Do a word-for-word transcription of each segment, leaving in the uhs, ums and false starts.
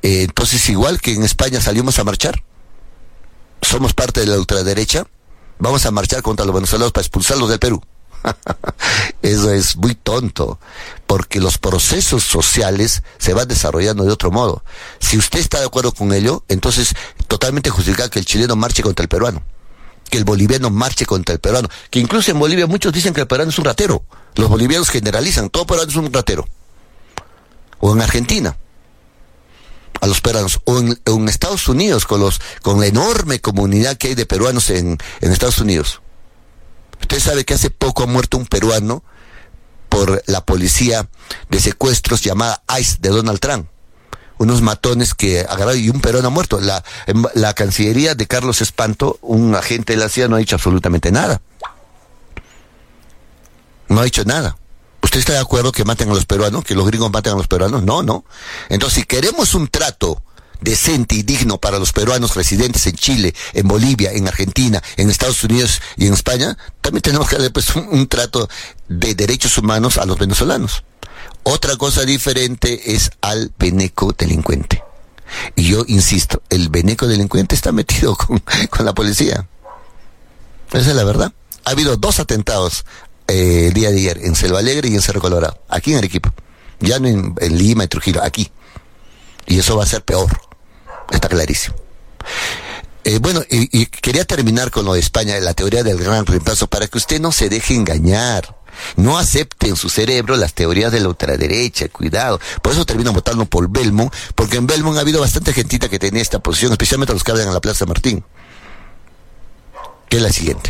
Eh, entonces, igual que en España salimos a marchar, somos parte de la ultraderecha, vamos a marchar contra los venezolanos para expulsarlos del Perú. Eso es muy tonto, porque los procesos sociales se van desarrollando de otro modo. Si usted está de acuerdo con ello, entonces totalmente justifica que el chileno marche contra el peruano, que el boliviano marche contra el peruano, que incluso en Bolivia muchos dicen que el peruano es un ratero. Los bolivianos generalizan, todo peruano es un ratero. O en Argentina, a los peruanos, o en, o en Estados Unidos, con los con la enorme comunidad que hay de peruanos en, en Estados Unidos. Usted sabe que hace poco ha muerto un peruano por la policía de secuestros llamada ICE de Donald Trump. Unos matones que agarraron y un peruano ha muerto. La, la Cancillería de Carlos Espanto, un agente de la C I A, no ha dicho absolutamente nada. No ha dicho nada. ¿Usted está de acuerdo que maten a los peruanos? ¿Que los gringos maten a los peruanos? No, no. Entonces, si queremos un trato decente y digno para los peruanos residentes en Chile, en Bolivia, en Argentina, en Estados Unidos y en España, también tenemos que darle pues un, un trato de derechos humanos a los venezolanos. Otra cosa diferente es al veneco delincuente. Y yo insisto, el veneco delincuente está metido con, con la policía. Esa es la verdad. Ha habido dos atentados eh, el día de ayer, en Selva Alegre y en Cerro Colorado, aquí en Arequipa. Ya no en, en Lima y Trujillo, aquí. Y eso va a ser peor. Está clarísimo. Eh, bueno, y, y quería terminar con lo de España, la teoría del gran reemplazo, para que usted no se deje engañar. No acepte en su cerebro las teorías de la ultraderecha, cuidado. Por eso termino votando por Belmont, porque en Belmont ha habido bastante gentita que tenía esta posición, especialmente los que hablan en la Plaza Martín. Que es la siguiente.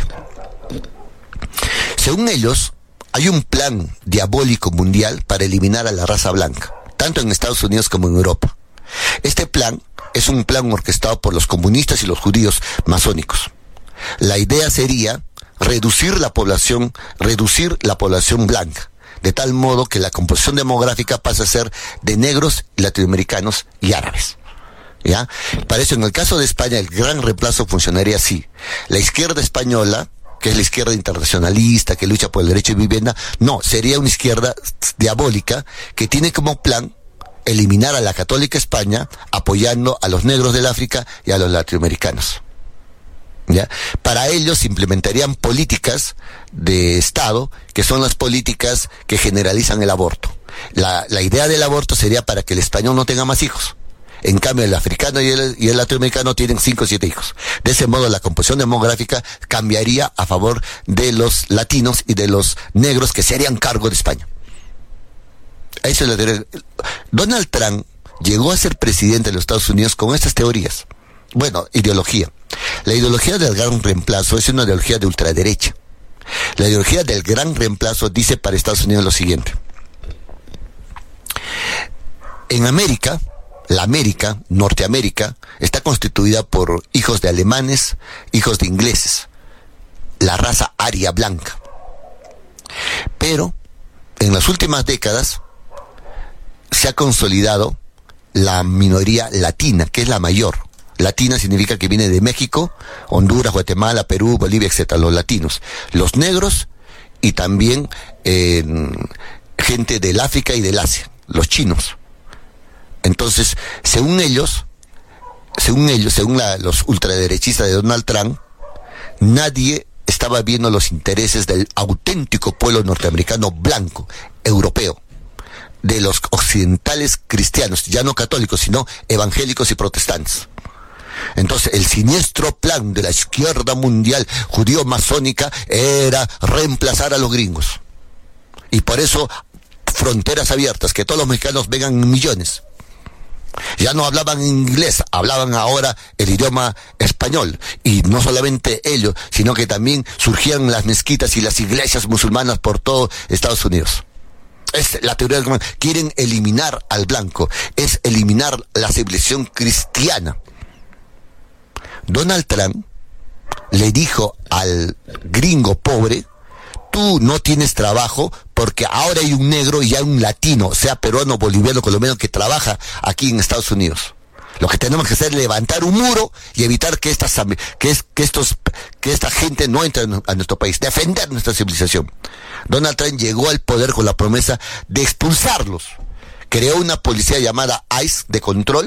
Según ellos, hay un plan diabólico mundial para eliminar a la raza blanca, tanto en Estados Unidos como en Europa. Este plan es un plan orquestado por los comunistas y los judíos masónicos. La idea sería reducir la población, reducir la población blanca, de tal modo que la composición demográfica pase a ser de negros, latinoamericanos y árabes. ¿Ya? Para eso, en el caso de España, el gran reemplazo funcionaría así. La izquierda española, que es la izquierda internacionalista, que lucha por el derecho de vivienda, no, sería una izquierda diabólica que tiene como plan eliminar a la católica España, apoyando a los negros del África y a los latinoamericanos. ¿Ya? Para ellos implementarían políticas de Estado, que son las políticas que generalizan el aborto. La, la idea del aborto sería para que el español no tenga más hijos. En cambio, el africano y el, y el latinoamericano tienen cinco o siete hijos. De ese modo, la composición demográfica cambiaría a favor de los latinos y de los negros que se harían cargo de España. Eso es la teoría. Donald Trump llegó a ser presidente de los Estados Unidos con estas teorías. Bueno, ideología. La ideología del gran reemplazo es una ideología de ultraderecha. La ideología del gran reemplazo dice para Estados Unidos lo siguiente. En América, la América, Norteamérica, está constituida por hijos de alemanes, hijos de ingleses, la raza aria blanca. Pero, en las últimas décadas, se ha consolidado la minoría latina, que es la mayor. Latina significa que viene de México, Honduras, Guatemala, Perú, Bolivia, etcétera, los latinos. Los negros y también eh, gente del África y del Asia, los chinos. Entonces, según ellos, según ellos, según la, los ultraderechistas de Donald Trump, nadie estaba viendo los intereses del auténtico pueblo norteamericano blanco, europeo, de los occidentales cristianos, ya no católicos, sino evangélicos y protestantes. Entonces, el siniestro plan de la izquierda mundial judío-masónica era reemplazar a los gringos. Y por eso, fronteras abiertas, que todos los mexicanos vengan en millones. Ya no hablaban inglés, hablaban ahora el idioma español. Y no solamente ellos, sino que también surgían las mezquitas y las iglesias musulmanas por todo Estados Unidos. Es la teoría de que quieren eliminar al blanco, es eliminar la civilización cristiana. Donald Trump le dijo al gringo pobre: tú no tienes trabajo porque ahora hay un negro y hay un latino, sea peruano, boliviano, colombiano, que trabaja aquí en Estados Unidos. Lo que tenemos que hacer es levantar un muro y evitar que estas, que es, que estos, que esta gente no entre a nuestro país, defender nuestra civilización. Donald Trump llegó al poder con la promesa de expulsarlos. Creó una policía llamada ICE de control